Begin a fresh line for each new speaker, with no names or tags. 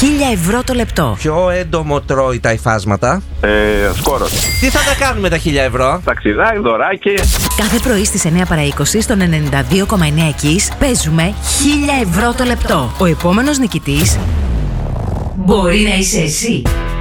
1.000 € το λεπτό.
Ποιο έντομο τρώει τα υφάσματα?
Σκόρος.
Τι θα τα κάνουμε τα 1.000 €?
Ταξιδάκι, δωράκι.
Κάθε πρωί στις 9 παρά 20 στον 92,9 Kiss παίζουμε 1.000 € το λεπτό. Ο επόμενος νικητής μπορεί να είσαι εσύ.